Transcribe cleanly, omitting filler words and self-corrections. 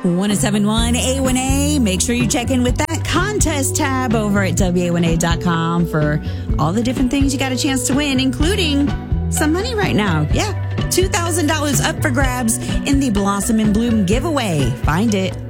1071 A1A. Make sure you check in with that contest tab over at WA1A.com for all the different things you got a chance to win, including some money right now. Yeah, $2,000 up for grabs in the Blossom and Bloom giveaway. Find it